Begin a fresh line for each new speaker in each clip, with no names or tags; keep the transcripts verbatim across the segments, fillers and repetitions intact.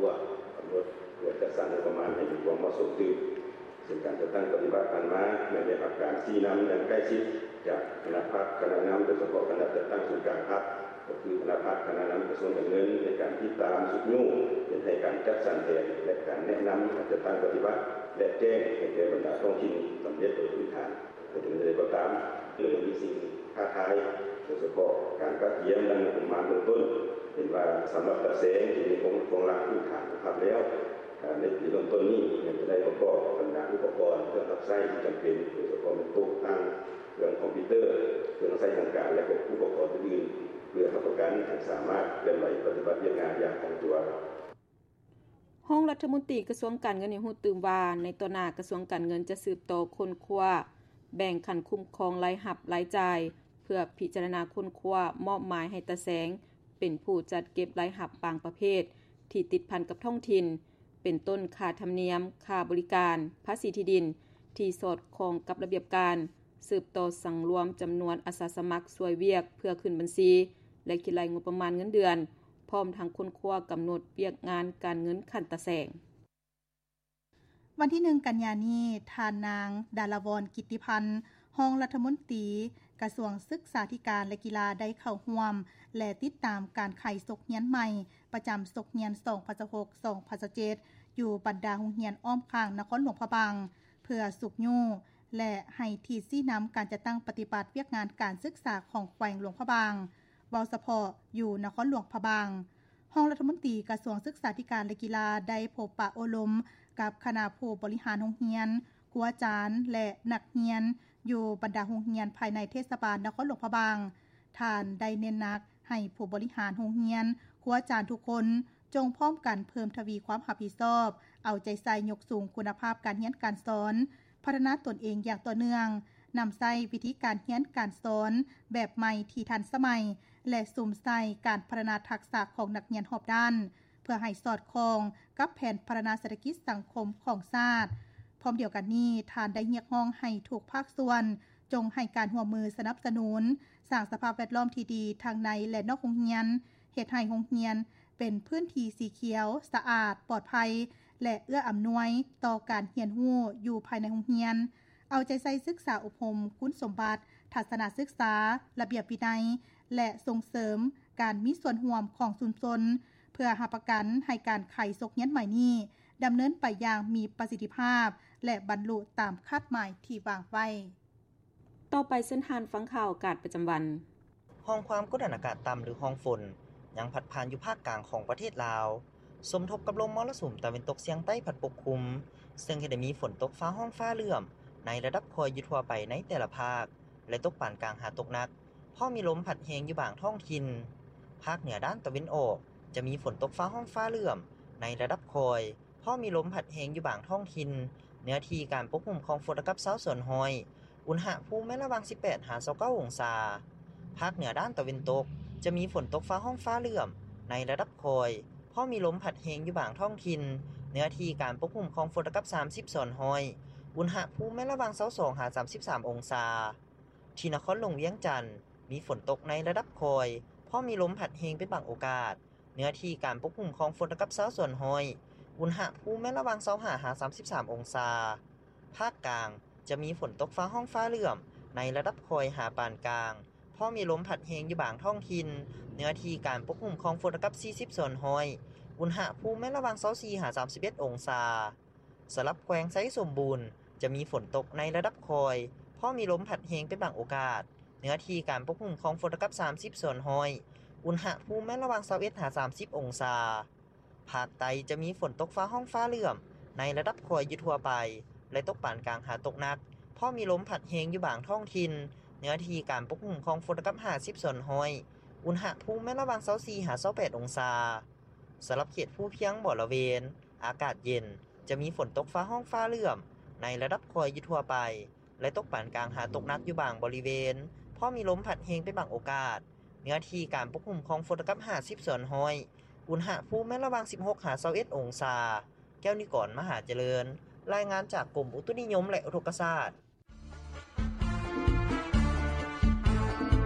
ทั่วกำหนดเพื่อจัดสรรงบประมาณให้มีความเหมาะสมซึ่งซึ่งการจัดตั้งปฏิบัติการมาในได้รับการชี้นำอย่างใกล้ชิดจากคณะพรรคคณะนำโดยเฉพาะคณะจัดตั้งศูนย์กลางพรรคก็คือคณะพรรคคณะนำกระทรวงการเงินในการติดตามสุดยุ่งเป็นในการจัดสรรแผนและการแนะนำการจัดตั้งปฏิบัติและแจ้งให้แก่บรรดาท้องถิ่นสำเร็จโดยพื้นฐานแต่ถึงจะได้ก็ตามเรื่องมีสิ่งท้าทายโดยเฉพาะการกัดเยี่ยมดังประมาณเบื้องต้นเห็นว่าสำหรับตัดเสงที่มีโครงโครงหลักพื้นฐานนะครับแล้วในปีต้นต้นนี้ยังจะได้ประกอบบรรดาอุปกรณ์เครื่องรับใช้ที่จำเป็นโดยเฉพาะเป็นโต๊ะตั้งเครื่องคอมพิวเตอร์เครื่องใช้ทางการและอุปกรณ์อื่นเพื่อรับประกันให้สามารถเคลื่อนไหวปฏิบัติงานอย่างคล่องตัว
ห้องรัฐมนตรีกระทรวงการเงินฮู้ตื่นว่าในต่อหน้ากระทรวงการเงินจะสืบต่อค้นคว้าแบ่งขันคุ้มครองรายรับรายจ่ายเพื่อพิจารณาค้นคว้ามอบหมายให้ตาแสงเป็นผู้จัดเก็บรายรับบางประเภทที่ติดพันกับท้องถิ่นเป็นต้นค่าธรรมเนียมค่าบริการภาษีที่ดินที่สอดคล้องกับระเบียบการสืบต่อสั่งรวมจำนวนอาสาสมัครช่วยเวียกเพื่อขึ้นบัญชีและคิดรายงบประมาณเงินเดือนพร้อมทั้งค้นคว้ากำหนดเวียกงานการเงินขั้นตะแสง
วันที่หนึ่งกันยายนนี้ทานนางดาราวรกิตติพันธ์รองรัฐมนตรีกระทรวงศึกษาธิการและกีฬาได้เข้าร่วมและติดตามการไขศกเรียนใหม่ประจำศกเรียนสองพันสิบหก สองพันสิบเจ็ดอยู่บรรดาโรงเรียนอ้อมข้างนครหลวงพระบางเพื่อสุกยู่และให้ที่ชี้นำการจัดตั้งปฏิบัติเวียกงานการศึกษาของแขวงหลวงพระบางเว้าเฉพาะอยู่นครหลวงพระบางรองรัฐมนตรีกระทรวงศึกษาธิการและกีฬาได้พบปะอบรมกับคณะผู้บริหารโรงเรียนครูอาจารย์และนักเรียนอยู่บรรดาโรงเรียนภายในเทศบาลนครหลวงพระบางท่านได้เน้นหนักให้ผู้บริหารโรงเรียนครูอาจารย์ทุกคนจงพร้อมกันเพิ่มทวีความรับผิดชอบเอาใจใส่ยกสูงคุณภาพการเรียนการสอนพัฒนาตนเองอย่างต่อเนื่องนำใช้วิธีการเรียนการสอนแบบใหม่ที่ทันสมัยและสุ่มใส่การพัฒนาทักษะของนักเรียนรอบด้านเพื่อให้สอดคล้องกับแผนพัฒนาเศรษฐกิจสังคมของชาติพร้อมเดียวกันนี้ท่านได้เรียกร้องให้ทุกภาคส่วนจงให้การร่วมมือสนับสนุนสร้างสภาพแวดล้อมที่ดีทั้งในและนอกโรงเรียนเฮ็ดให้โรงเรียนเป็นพื้นที่สีเขียวสะอาดปลอดภัยและเอื้ออำนวยต่อการเรียนรู้อยู่ภายในโรงเรียนเอาใจใส่ศึกษาอบรมคุณสมบัติทัศนศึกษาระเบียบวินัยและส่งเสริมการมีส่วนร่วมของชุมชนเพื่อรับประกันให้การไขศกเรียนใหม่นี้ดำเนินไปอย่างมีประสิทธิภาพและบรรลุตามคาดหมายที่วางไว้
ต่อไปเส้นทางฟังข่าวอากาศประจำวัน
ห้องความกดดันอากาศต่ำหรือห้องฝนยังพัดผ่านอยู่ภาคกลางของประเทศลาวสมทบกับลมมรสุมตะวันตกเฉียงใต้พัดปกคลุมซึ่งจะได้มีฝนตกฟ้าห้องฟ้าเหลื่อมในระดับคอยอยู่ทั่วไปในแต่ละภาคและตกปานกลางหาตกหนักพอมีลมพัดแรงอยู่บางท้องถิ่นภาคเหนือด้านตะวันออกจะมีฝนตกฟ้าห้องฟ้าเหลื่อมในระดับคอยพอมีลมพัดแรงอยู่บางท้องถิ่นเนื้อที่การปกคลุมของฝนกับเช้าส่วนหอยอุณหภูมิระหว่างสิบแปดถึงยี่สิบเก้าองศาภาคเหนือด้านตะวันตกจะมีฝนตกฟ้าห้องฟ้าเหลื่อมในระดับคอยพอมีลมพัดแรงอยู่บางท้องถิ่นเนื้อที่การปกคลุมของฝนกับสามสิบส่วนหอยอุณหภูมิระหว่างยี่สิบสองถึงสามสิบสามองศาที่นครหลวงเวียงจันทน์มีฝนตกในระดับคอยพอมีลมพัดแรงเป็นบางโอกาสเนื้อที่การปกคลุมของฝนกับเช้าส่วนหอยอุณหภูมิระหว่างยี่สิบห้าถึงสามสิบสามองศาภาคกลางจะมีฝนตกฟ้าห้องฟ้าเหลื่อมในระดับคอยหาปานกลางพอมีลมพัดแรงอยู่บางท้องถิ่นเนื้อที่การปกคลุมของฝนกับสี่สิบส่วนหอยอุณหภูมิระหว่างยี่สิบสี่ถึงสามสิบเอ็ดองศาสำหรับแขวงไซสมบูรณ์จะมีฝนตกในระดับคอยพอมีลมพัดแรงเป็นบางโอกาสเนื้อที่การปกคลุมของฝนกับสามสิบส่วนหอยอุณหภูมิระหว่างยี่สิบเอ็ดถึงสามสิบองศาภาคใต้จะมีฝนตกฟ้าห้องฟ้าเหลื่อมในระดับคอยอยู่ทั่วไปและตกปานกลางหาตกหนักพอมีลมพัดแรงอยู่บางท้องถิ่นเนื้อที่การปกคลุมของฝนกับห้าสิบส่วนหอยอุณหภูมิระหว่างยี่สิบสี่ถึงยี่สิบแปดองศาสำหรับเขตภูเพียงบ่อละเวนอากาศเย็นจะมีฝนตกฟ้าห้องฟ้าเหลื่อมในระดับคอยอยู่ทั่วไปและตกปานกลางหาตกหนักอยู่บางบริเวณพอมีลมพัดแรงเป็นบางโอกาสเนื้อที่การปกคลุมของฝนกับห้าสิบส่วนหอยอุณหภูมิระหว่างสิบหกถึงยี่สิบเอ็ดองศาแก้วนิกรมหาเจริญรายงานจากกรมอุตุนิยมและอุทกศาสตร์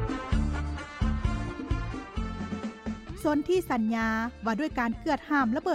ส่วนที่สัญญาว่าด้วยการเกือดห้ามระเบิด